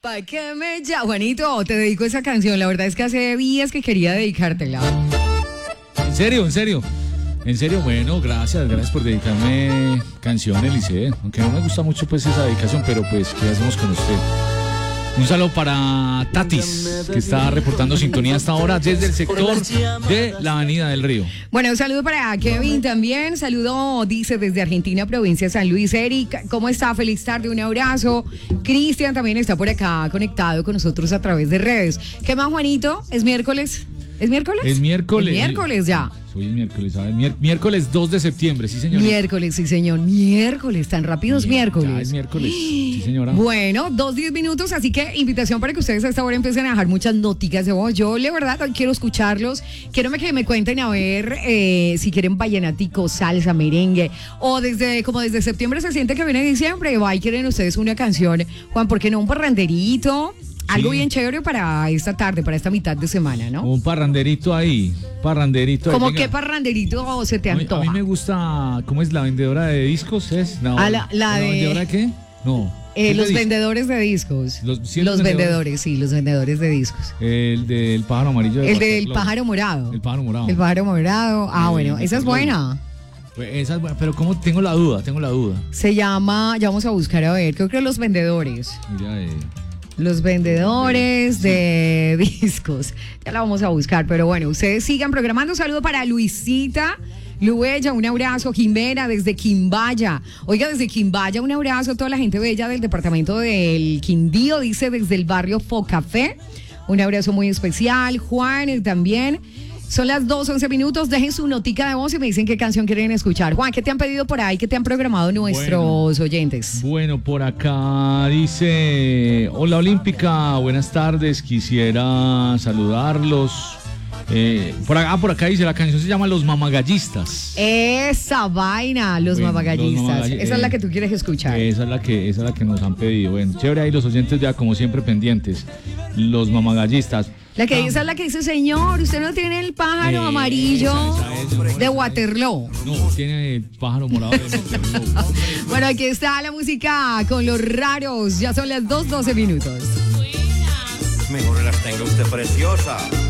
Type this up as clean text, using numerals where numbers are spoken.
Pa' que me llama. Juanito, te dedico esa canción. La verdad es que hace días que quería dedicártela. ¿En serio? ¿En serio? En serio, bueno, gracias por dedicarme canciones, Lice. Aunque no me gusta mucho pues esa dedicación, pero pues, ¿qué hacemos con usted? Un saludo para Tatis, que está reportando sintonía hasta ahora desde el sector de la Avenida del Río. Bueno, un saludo para Kevin también. Saludo, dice, desde Argentina, provincia de San Luis. Eric, ¿cómo está? Feliz tarde, un abrazo. Cristian también está por acá conectado con nosotros a través de redes. ¿Qué más, Juanito? ¿Es miércoles? ¿Es miércoles? Es miércoles. Es miércoles ya. Hoy es miércoles, ¿sabes? Miércoles 2 de septiembre, sí, señor. Miércoles, sí, señor. Miércoles, tan rápidos miércoles. Ya es miércoles, sí, señora. Bueno, 2:10 minutos, así que invitación para que ustedes a esta hora empiecen a dejar muchas noticas de voz. Yo, la verdad, quiero escucharlos. Quiero que me cuenten, a ver, si quieren vallenatico, salsa, merengue, o desde septiembre se siente que viene diciembre, va y quieren ustedes una canción. Juan, ¿por qué no un parranderito? Algo bien chévere para esta tarde, para esta mitad de semana, ¿no? Un parranderito ahí. ¿Cómo qué parranderito se te antoja? A mí me gusta, ¿cómo es la vendedora de discos? No, ¿La vendedora de qué? No. Los vendedores de discos. Los vendedores de discos. El del pájaro amarillo. El del pájaro morado. El pájaro morado. El pájaro morado. Bueno, esa es buena. Pues esa es buena, pero ¿cómo? Tengo la duda. Se llama, ya vamos a buscar, a ver, creo que los vendedores. Mira, Los vendedores de discos. Ya la vamos a buscar, pero bueno, ustedes sigan programando. Un saludo para Luisita, Luella, un abrazo. Jimena desde Quimbaya. Oiga, desde Quimbaya, un abrazo a toda la gente bella del departamento del Quindío, dice desde el barrio Focafé. Un abrazo muy especial. Juan también. Son las 2:11 minutos. Dejen su notica de voz y me dicen qué canción quieren escuchar. Juan, ¿qué te han pedido por ahí? ¿Qué te han programado nuestros oyentes? Bueno, por acá dice: hola Olímpica, buenas tardes. Quisiera saludarlos. Por acá dice: la canción se llama Los Mamagallistas. Esa vaina, los mamagallistas. Esa es la que tú quieres escuchar. Esa es la que nos han pedido. Bueno, chévere, ahí los oyentes ya como siempre pendientes. Los Mamagallistas. Esa es la que dice: señor, usted no tiene el pájaro amarillo de Waterloo. No, tiene el pájaro morado de Waterloo. Bueno, aquí está la música con los raros. Ya son las 2:12 minutos. Mejor las tenga usted preciosa.